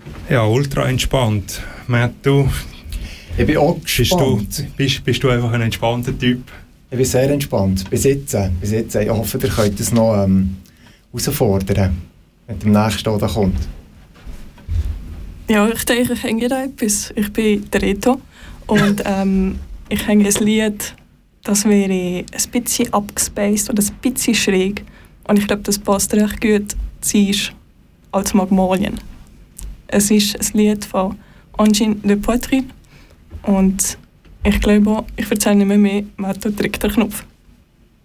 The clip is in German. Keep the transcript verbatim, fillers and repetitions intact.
Ja, ultra entspannt. Matt, du, ich bin auch gespannt. Bist du, bist, bist du einfach ein entspannter Typ? Ich bin sehr entspannt. Bis jetzt. Bis jetzt. Ich hoffe, ihr könnt es noch ähm, herausfordern, mit dem nächsten, der kommt. Ja, ich denke, ich hänge da etwas. Ich bin der Reto und ähm, ich hänge ein Lied, das wäre ein bisschen abgespaced oder ein bisschen schräg. Und ich glaube, das passt recht gut. Sie ist als Magmalien. Es ist ein Lied von Angine de Poitrine und ich glaube, ich erzähle nicht mehr mehr, Matto drückt den Knopf.